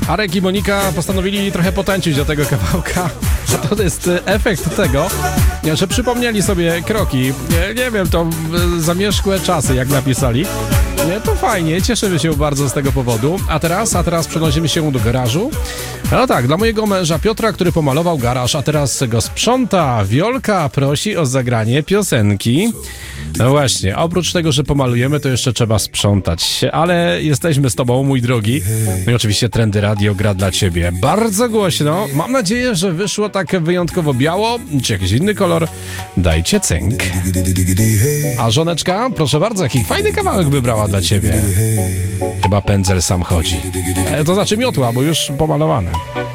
Arek i Monika postanowili trochę potańczyć do tego kawałka. A to jest efekt tego, że przypomnieli sobie kroki. Nie wiem, to zamierzchłe czasy, jak napisali. To fajnie, cieszymy się bardzo z tego powodu. A teraz przenosimy się do garażu. No tak, dla mojego męża Piotra, który pomalował garaż, a teraz go sprząta. Wiolka prosi o zagranie piosenki. No właśnie, oprócz tego, że pomalujemy, to jeszcze trzeba sprzątać. Ale jesteśmy z tobą, mój drogi. No i oczywiście Trendy Radio gra dla ciebie. Bardzo głośno. Mam nadzieję, że wyszło tak wyjątkowo biało, czy jakiś inny kolor. Dajcie cynk. A żoneczka, proszę bardzo, jaki fajny kawałek wybrała dla ciebie. Chyba pędzel sam chodzi. To znaczy miotła, bo już pomalowane.